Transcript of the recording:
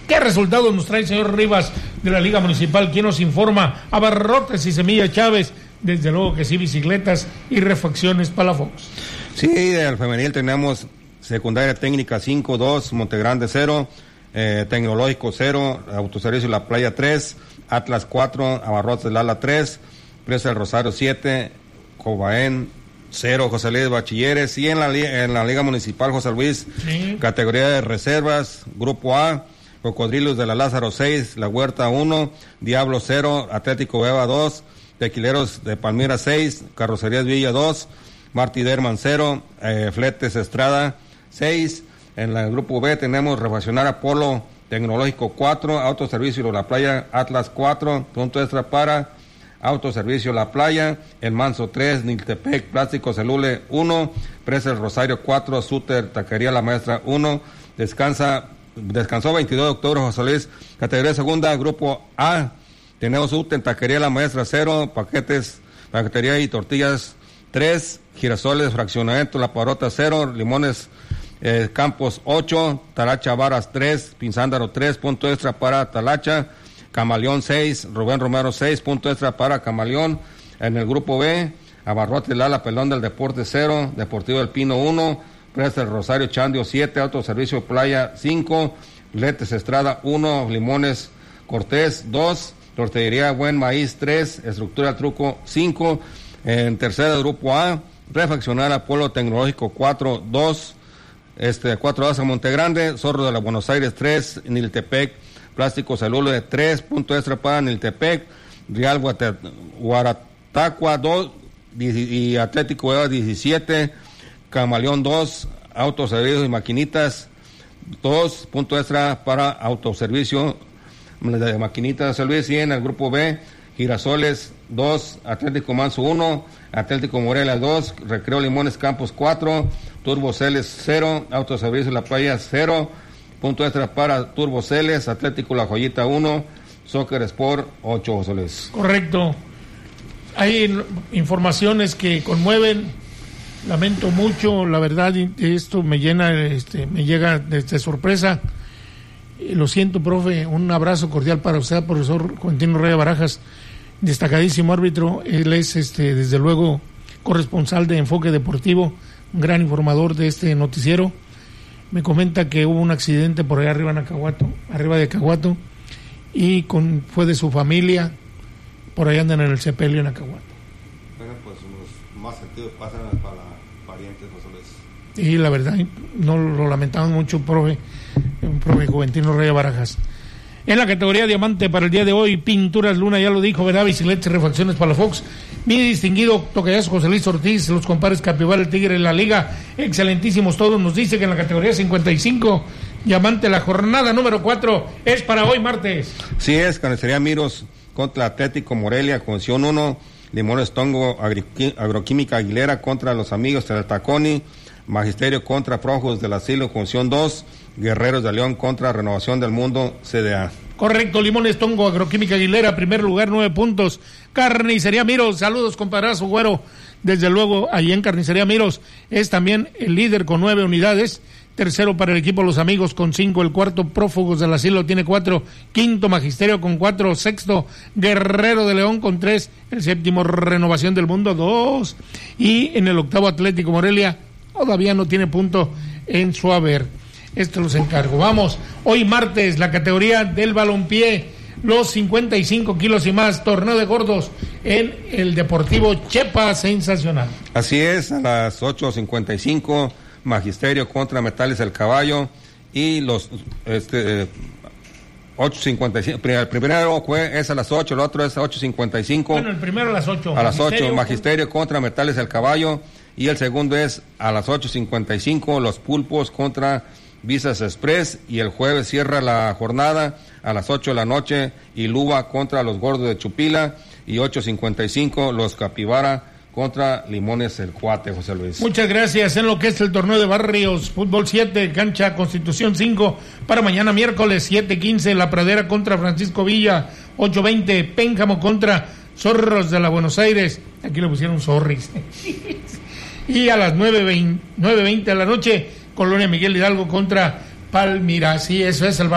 ¿Qué resultados nos trae el señor Rivas de la Liga Municipal? ¿Quién nos informa? Abarrotes y Semilla Chávez, desde luego que sí, bicicletas y refacciones Palafox. Sí, del femenil tenemos secundaria técnica 5-2, Montegrande 0, Tecnológico 0, Autoservicio La Playa 3, Atlas 4, Abarrotes del Ala 3, Presa del Rosario 7, Cobaén 0, José Luis Bachilleres, y en la Liga Municipal José Luis, sí, categoría de reservas, Grupo A, Cocodrilos de la Lázaro 6, La Huerta 1, Diablo 0, Atlético Beba 2, Tequileros de Palmira 6, Carrocerías Villa 2, Martí Derman 0, Fletes Estrada 6. En el Grupo B tenemos Refaccionar Apolo Tecnológico 4, Autoservicio La Playa Atlas 4, punto extra para Autoservicio La Playa, El Manso 3, Niltepec Plástico Celule 1, Presa el Rosario 4, Súter Taquería La Maestra 1, descansó 22 de octubre José Luis, categoría segunda, Grupo A, tenemos Uten Taquería La Maestra 0, Paquetería y Tortillas 3, Girasoles Fraccionamiento La Parota 0, Limones Campos 8, Talacha Varas 3, Pinzándaro 3, punto extra para Talacha, Camaleón 6, Rubén Romero 6, punto extra para Camaleón. En el Grupo B, Abarrotes Lala Pelón del Deporte 0, Deportivo del Pino 1, Presa del Rosario Chandio 7, Autoservicio Playa 5, Letes Estrada 1, Limones Cortés 2, Tortillería Buen Maíz 3, Estructura Truco 5. En tercera Grupo A, Refaccionar Apolo Tecnológico 4-2, 4-2 a Montegrande, Zorro de la Buenos Aires 3, Niltepec Plástico Celule 3, punto extra para Niltepec, Real Guaratacua 2 y Atlético Eva 17, Camaleón 2, Autoservicio y Maquinitas 2, punto extra para Autoservicio de Maquinitas San Luis. Y en el Grupo B, Girasoles 2, Atlético Manso 1, Atlético Morelia 2, Recreo Limones Campos 4, Turbo Celes 0, Autoservicio La Playa 0, punto extra para Turbo Celes, Atlético La Joyita 1, Soccer Sport 8, José Luis. Correcto. Hay informaciones que conmueven, lamento mucho, la verdad, esto me llena, me llega de sorpresa. Lo siento, profe, un abrazo cordial para usted, profesor Juventino Raya Barajas, destacadísimo árbitro. Él es desde luego corresponsal de Enfoque Deportivo, un gran informador de este noticiero. Me comenta que hubo un accidente por allá arriba de Caguato, y fue de su familia, por allá andan en el sepelio en Acahuato. Bueno, pues los más sentidos pasan para parientes, José Luis. Y la verdad, no lo lamentamos mucho, profe Juventino Raya Barajas. En la categoría diamante para el día de hoy, Pinturas Luna, ya lo dijo, ¿verdad? Bicicletas y refacciones para Fox. Mi distinguido tocayazo José Luis Ortiz, los compadres Capibara, el Tigre, la Liga, excelentísimos todos. Nos dice que en la categoría 55, diamante, la jornada número 4 es para hoy, martes. Sí es, Carnicería Miros contra Atlético Morelia, condición 1, Limones Tongo, Agroquímica Aguilera contra los amigos del Taconi, Magisterio contra Prójugos del Asilo, condición 2, Guerreros de León contra Renovación del Mundo, CDA. Correcto, Limones Tongo, Agroquímica Aguilera, primer lugar, 9 puntos. Carnicería Miros, saludos, comparazo, güero. Desde luego, allí en Carnicería Miros es también el líder con 9 unidades. Tercero para el equipo Los Amigos con 5, el cuarto Prófugos del Asilo tiene 4, quinto Magisterio con 4, sexto Guerrero de León con 3, el séptimo Renovación del Mundo 2, y en el octavo Atlético Morelia todavía no tiene punto en su haber. Esto los encargo. Vamos, hoy martes, la categoría del balompié, los 55 kilos y más, torneo de gordos en el Deportivo Chepa, sensacional. Así es, a las 8:55, Magisterio contra Metales del Caballo, y los 8:55, el primero es a las 8, el otro es a 8:55. Bueno, el primero a las 8. A las 8, Magisterio contra Metales del Caballo, y el segundo es a las 8:55, los Pulpos contra Visas Express, y el jueves cierra la jornada a las 8 de la noche, Iluba contra los Gordos de Chupila, y 8:55, los Capibara contra Limones el Cuate, José Luis. Muchas gracias. En lo que es el torneo de barrios, fútbol 7, cancha Constitución 5, para mañana miércoles 7:15, La Pradera contra Francisco Villa, 8:20, Pénjamo contra Zorros de la Buenos Aires, aquí le pusieron Zorris, y a las 9:20 de la noche, Colonia Miguel Hidalgo contra Palmira. Sí, eso es el